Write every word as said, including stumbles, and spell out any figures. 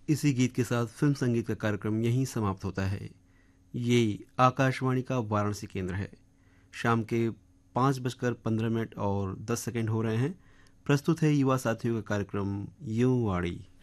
इसी गीत के साथ फिल्म संगीत का कार्यक्रम यहीं समाप्त होता है। ये आकाशवाणी का वाराणसी केंद्र है। शाम के पाँच बजकर पंद्रह मिनट और दस सेकंड हो रहे हैं। प्रस्तुत है युवा साथियों का कार्यक्रम यूं वाणी।